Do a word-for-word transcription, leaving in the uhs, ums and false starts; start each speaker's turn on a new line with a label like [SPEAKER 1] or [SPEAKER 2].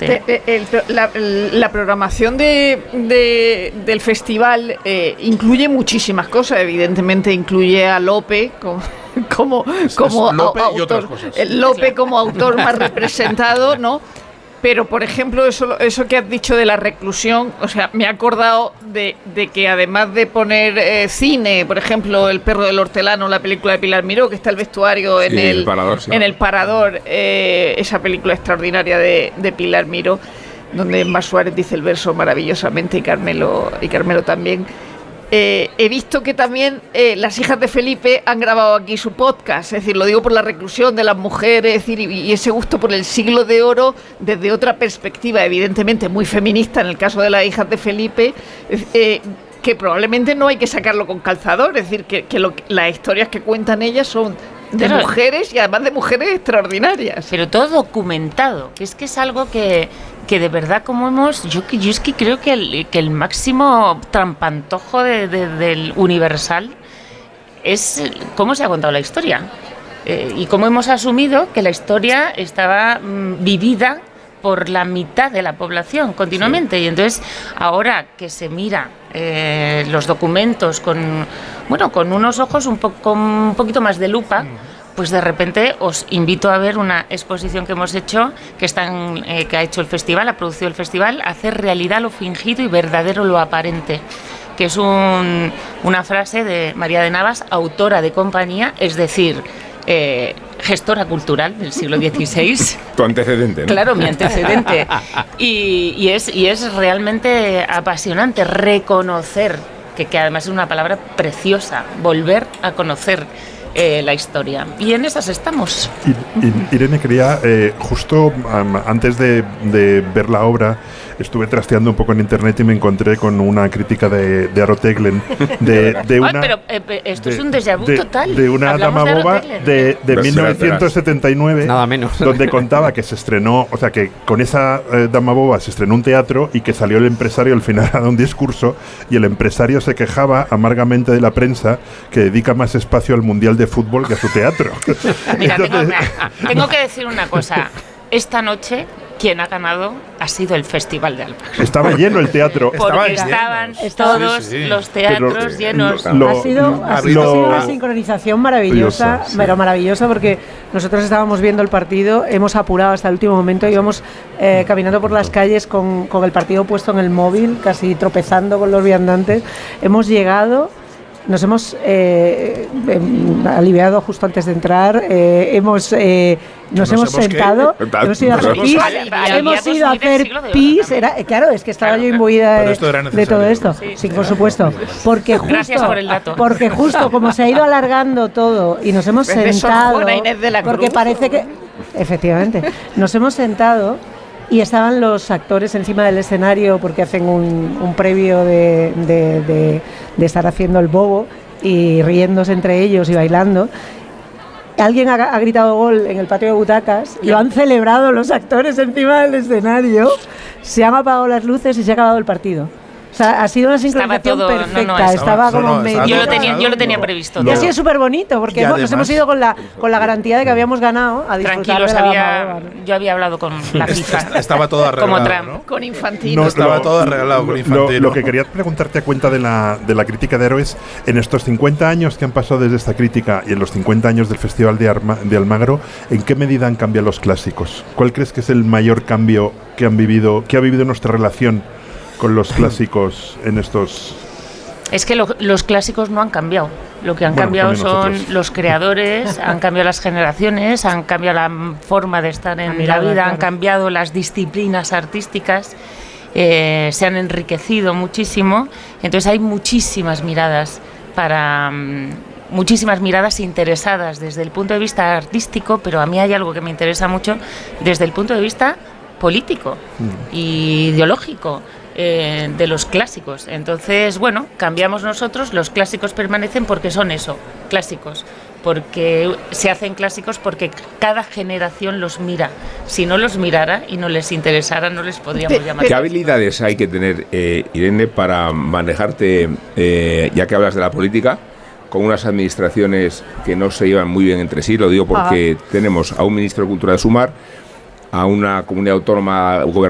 [SPEAKER 1] Te, el, la, la programación de, de, del festival eh, incluye muchísimas cosas. Evidentemente incluye a Lope como, como, como
[SPEAKER 2] Lope
[SPEAKER 1] a,
[SPEAKER 2] y
[SPEAKER 1] autor,
[SPEAKER 2] otras cosas.
[SPEAKER 1] El Lope como autor más representado, ¿no? Pero, por ejemplo, eso, eso que has dicho de la reclusión, o sea, me he acordado de, de que además de poner eh, cine, por ejemplo, El perro del hortelano, la película de Pilar Miró, que está el vestuario en,
[SPEAKER 3] sí,
[SPEAKER 1] el,
[SPEAKER 3] el parador, sí.
[SPEAKER 1] en el parador, eh, esa película extraordinaria de, de Pilar Miró, donde Mar Suárez dice el verso maravillosamente y Carmelo, y Carmelo también. Eh, he visto que también eh, las hijas de Felipe han grabado aquí su podcast, es decir, lo digo por la reclusión de las mujeres, es decir, y, y ese gusto por el siglo de oro desde otra perspectiva, evidentemente muy feminista en el caso de las hijas de Felipe, eh, que probablemente no hay que sacarlo con calzador, es decir, que, que lo, las historias que cuentan ellas son de Pero, mujeres y además de mujeres extraordinarias.
[SPEAKER 4] Pero todo documentado, que es que es algo que, que de verdad como hemos... Yo, yo es que creo que el, que el máximo trampantojo de, de, del Universal es cómo se ha contado la historia. Eh, y cómo hemos asumido que la historia estaba mmm, vivida por la mitad de la población continuamente. Sí. Y entonces, ahora que se mira eh, los documentos con, bueno, con unos ojos un, po- con un poquito más de lupa, pues de repente os invito a ver una exposición que hemos hecho, que, están, eh, que ha hecho el festival, ha producido el festival, hacer realidad lo fingido y verdadero lo aparente, que es un, una frase de María de Navas, autora de Compañía, es decir... Eh, gestora cultural del siglo dieciséis.
[SPEAKER 3] Tu antecedente, ¿no?
[SPEAKER 4] Claro, mi antecedente. Y, y, es, y es realmente apasionante reconocer, que, que además es una palabra preciosa, volver a conocer eh, la historia. Y en esas estamos.
[SPEAKER 5] I, I, Irene, quería, eh, justo um, antes de, de ver la obra, estuve trasteando un poco en internet y me encontré con una crítica de, de Aro Teglen de, de una...
[SPEAKER 4] Ah, pero eh, esto
[SPEAKER 5] de,
[SPEAKER 4] es un déjà vu
[SPEAKER 5] de,
[SPEAKER 4] total.
[SPEAKER 5] De una
[SPEAKER 4] Hablamos
[SPEAKER 5] dama
[SPEAKER 4] de
[SPEAKER 5] boba de, de
[SPEAKER 3] Pero
[SPEAKER 5] mil novecientos setenta y nueve,
[SPEAKER 6] nada menos,
[SPEAKER 5] donde contaba que se estrenó, o sea, que con esa eh, dama boba se estrenó un teatro y que salió el empresario al final a dar un discurso y el empresario se quejaba amargamente de la prensa que dedica más espacio al Mundial de Fútbol que a su teatro.
[SPEAKER 4] Mira,
[SPEAKER 5] Entonces,
[SPEAKER 4] tengo, tengo que decir una cosa. Esta noche quien ha ganado ha sido el Festival de Almagro.
[SPEAKER 5] Estaba lleno el teatro.
[SPEAKER 4] Porque estaban todos sí, sí. los teatros pero,
[SPEAKER 5] llenos.
[SPEAKER 7] Lo, ha sido, ha sido lo, una sincronización maravillosa, sí. pero maravillosa, porque nosotros estábamos viendo el partido, hemos apurado hasta el último momento, íbamos eh, caminando por las calles con, con el partido puesto en el móvil, casi tropezando con los viandantes. Hemos llegado... Nos hemos eh, eh, aliviado justo antes de entrar, eh, hemos, eh, nos, nos hemos, hemos sentado, que, hemos ido a hacer pis, hemos ido a hacer pis, era, claro, es que estaba claro, yo imbuida de, de todo esto, sí, sí, por supuesto, porque justo,
[SPEAKER 4] por el dato.
[SPEAKER 7] porque justo como se ha ido alargando todo y nos hemos sentado, porque parece que, efectivamente, nos hemos sentado. Y estaban los actores encima del escenario porque hacen un, un previo de, de, de, de estar haciendo el bobo y riéndose entre ellos y bailando. Alguien ha, ha gritado gol en el patio de butacas, lo han celebrado los actores encima del escenario, se han apagado las luces y se ha acabado el partido. O sea, ha sido una sincronización todo, perfecta, no, no, estaba, estaba como no, no, medio...
[SPEAKER 4] Yo lo tenía, yo lo tenía previsto.
[SPEAKER 7] Y ha sido súper bonito, porque hemos, además, nos hemos ido con la, con la garantía de que habíamos ganado a disfrutar
[SPEAKER 4] Tranquilos,
[SPEAKER 7] de la
[SPEAKER 4] había,
[SPEAKER 7] boba, ¿no?
[SPEAKER 4] Yo había hablado con la FIFA.
[SPEAKER 2] Estaba todo arreglado,
[SPEAKER 4] como Trump.
[SPEAKER 2] ¿no?
[SPEAKER 1] Con Infantino.
[SPEAKER 5] No,
[SPEAKER 2] estaba
[SPEAKER 5] lo,
[SPEAKER 2] todo arreglado con Infantino.
[SPEAKER 5] Lo, lo que quería preguntarte a cuenta de la, de la crítica de Héroes, en estos cincuenta años que han pasado desde esta crítica y en los cincuenta años del Festival de, Arma, de Almagro, ¿en qué medida han cambiado los clásicos? ¿Cuál crees que es el mayor cambio que han vivido, que ha vivido nuestra relación con los clásicos en estos...
[SPEAKER 4] Es que lo, los clásicos no han cambiado. Lo que han bueno, cambiado son nosotros. Los creadores, han cambiado las generaciones, han cambiado la forma de estar en la vida, claro. Han cambiado las disciplinas artísticas, eh, se han enriquecido muchísimo. Entonces hay muchísimas miradas para... Um, muchísimas miradas interesadas desde el punto de vista artístico, pero a mí hay algo que me interesa mucho desde el punto de vista político mm. y ideológico. Eh, de los clásicos. Entonces, bueno, cambiamos nosotros, los clásicos permanecen porque son eso, clásicos, porque se hacen clásicos porque cada generación los mira. Si no los mirara y no les interesara, no les podríamos llamar.
[SPEAKER 3] ¿Qué habilidades hay que tener, eh, Irene, para manejarte, eh, ya que hablas de la política, con unas administraciones que no se llevan muy bien entre sí? Lo digo porque ah. tenemos a un ministro de Cultura de Sumar, a una comunidad autónoma gobernada